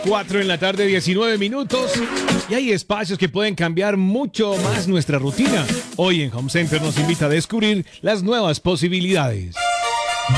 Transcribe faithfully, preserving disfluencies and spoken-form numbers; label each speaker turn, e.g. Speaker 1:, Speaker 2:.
Speaker 1: cuatro en la tarde, diecinueve minutos. Y hay espacios que pueden cambiar mucho más nuestra rutina. Hoy en Home Center nos invita a descubrir las nuevas posibilidades.